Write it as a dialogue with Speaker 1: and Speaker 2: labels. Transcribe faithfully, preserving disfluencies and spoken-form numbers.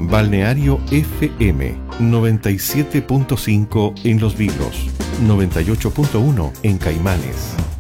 Speaker 1: Balneario F M noventa y siete punto cinco en Los Vilos, noventa y ocho punto uno en Caimanes.